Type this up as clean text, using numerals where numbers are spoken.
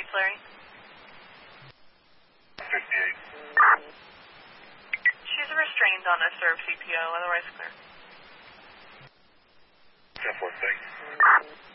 Larry? 58. She's restrained on a serve CPO, otherwise clear. 10-4, thanks.